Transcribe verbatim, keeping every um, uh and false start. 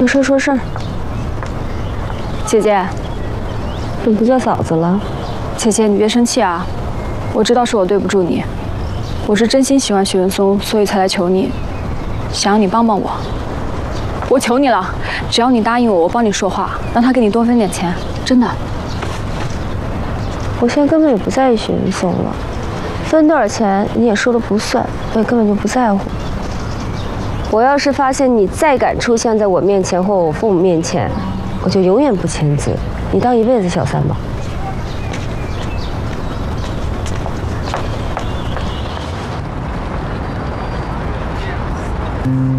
事儿说事儿。 姐姐， 怎么不叫嫂子了？ 姐姐，你别生气啊！我知道是我对不住你，我是真心喜欢许文松，所以才来求你，想让你帮帮我。我求你了，只要你答应我，我帮你说话，让他给你多分点钱，真的。 我现在根本也不在意许文松了，分多少钱你也说了不算，我也根本就不在乎。我要是发现你再敢出现在我面前或我父母面前，我就永远不签字，你当一辈子小三吧。嗯